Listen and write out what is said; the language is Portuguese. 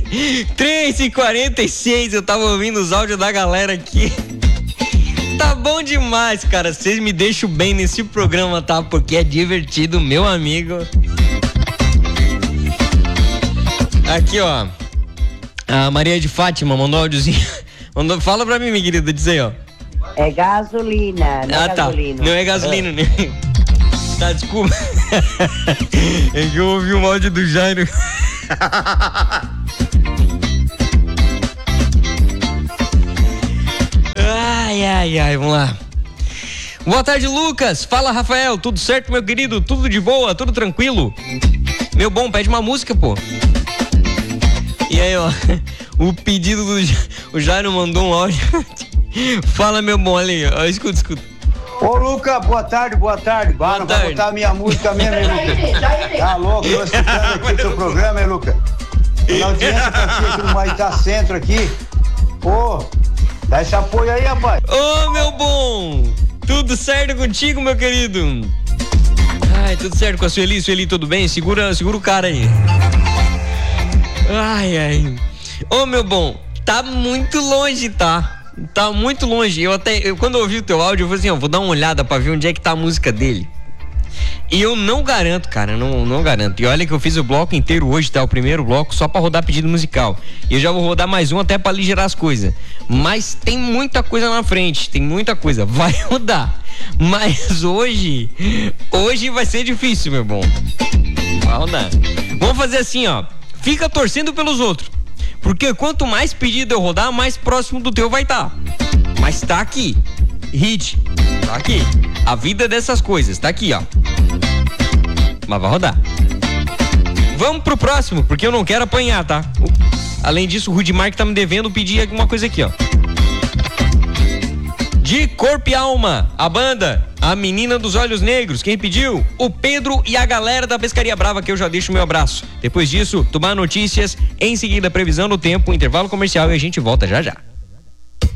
3h46, eu tava ouvindo os áudios da galera aqui. Tá bom demais, cara. Vocês me deixam bem nesse programa, tá? Porque é divertido, meu amigo. Aqui, ó. A Maria de Fátima mandou um áudiozinho. Fala pra mim, minha querida, diz aí, ó. É gasolina, não é gasolina. Não é gasolina, né? Tá, desculpa. É que eu ouvi o áudio do Jairo. Ai, vamos lá. Boa tarde, Lucas. Fala, Rafael. Tudo certo, meu querido? Tudo de boa? Tudo tranquilo? Meu bom, pede uma música, pô. E aí, ó. O pedido do... O Jairo mandou um áudio. Fala, meu bom, ali, ó. Escuta. Ô, Luca, boa tarde. Boa tarde. Vai botar minha música mesmo, hein, Luca? Tá louco? Eu escutando aqui o teu programa, hein, Luca? Na audiência pra ti aqui no Maitá Centro aqui. Pô, dá esse apoio aí, rapaz. Ô, meu bom. Tudo certo contigo, meu querido? Ai, tudo certo com a Sueli? Sueli, tudo bem? Segura o cara aí. Ai. Ô, meu bom, tá muito longe, tá? Tá muito longe. Quando eu ouvi o teu áudio, eu falei assim, ó, vou dar uma olhada pra ver onde é que tá a música dele. E eu não garanto, cara, não garanto. E olha que eu fiz o bloco inteiro hoje, tá? O primeiro bloco só pra rodar pedido musical. E eu já vou rodar mais um até pra aligerar as coisas. Mas tem muita coisa na frente, tem muita coisa. Vai rodar. Mas hoje vai ser difícil, meu bom. Vai rodar. Vamos fazer assim, ó. Fica torcendo pelos outros. Porque quanto mais pedido eu rodar, mais próximo do teu vai estar. Mas tá aqui. Hit. Tá aqui. A vida é dessas coisas. Tá aqui, ó. Mas vai rodar. Vamos pro próximo, porque eu não quero apanhar, tá? Além disso, o Rudimar que tá me devendo pedir alguma coisa aqui, ó. De Corpo e Alma, a banda A Menina dos Olhos Negros. Quem pediu? O Pedro e a galera da Pescaria Brava, que eu já deixo o meu abraço. Depois disso, Tomar Notícias, em seguida previsão do tempo, intervalo comercial e a gente volta já já.